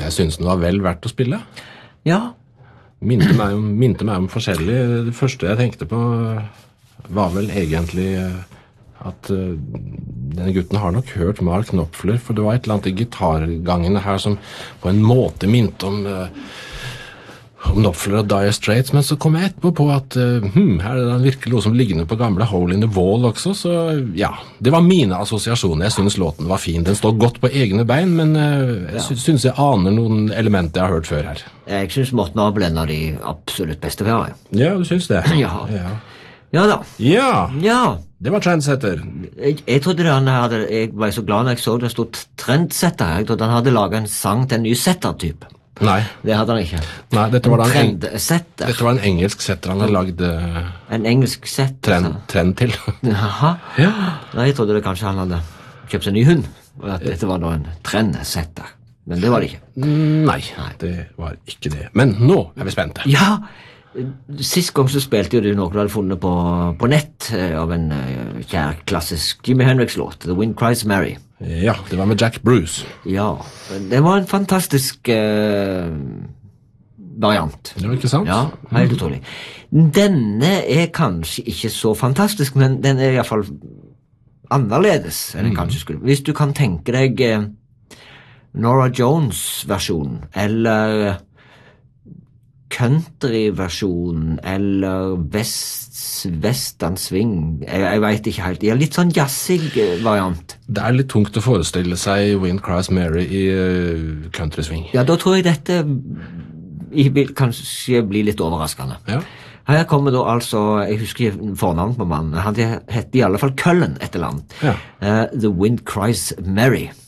Jeg synes den var vel verdt å spille. Ja. Minte meg om forskjellig. Det første jeg tenkte på var vel egentlig at denne gutten har nok hørt Mark Knopfler, for det var et eller annet i gitargangene her som på en måte minte om Knopfler og Dire Straits, men så kom jeg etterpå på at her er det virkelig noe som liggende på gamle Hole in the Wall også, så ja, det var mine assosiasjoner. Jeg synes låten var fin. Den står godt på egne bein, men jeg synes jeg aner noen elementer jeg har hørt før her. Jeg synes Morten Abel er en av de absolutt beste vi har. Ja, du synes det? Ja. Ja da. Ja, det var Trendsetter. Jeg trodde jeg var så glad når jeg så det stod Trendsetter. Jeg trodde han hadde laget en sang til en ny setter-type. Nei. Det hadde han ikke. Nei, dette var en engelsk setter han hadde lagd en engelsk setter? Trend til. Jaha. Ja. Nei, jeg trodde det kanskje han hadde kjøpt seg en ny hund, og at dette var da en trendsetter. Men det var det ikke. Nei, det var ikke det. Men nå er vi spente. Ja, sist gang så spilte jo du noe du hadde funnet på nett av en kjær klassisk Jimi Hendrix-låt, The Wind Cries Mary. Ja, det var med Jack Bruce. Ja, det var en fantastisk variant. Det var ikke sant? Ja, helt utrolig. Denne er kanskje ikke så fantastisk, men den er i hvert fall annerledes enn den kanskje skulle. Hvis du kan tenke deg Norah Jones-versjonen, eller country-versjonen, eller western swing, jeg vet ikke helt. Det er litt sånn jazzig variant. Det er litt tungt å forestille seg Wind Cries Mary i country swing. Ja, da tror jeg dette vil kanskje bli litt overraskende. Ja. Her kommer da altså, jeg husker ikke fornavn på mannen, han heter i alle fall Cullen et eller annet. Ja. The Wind Cries Mary.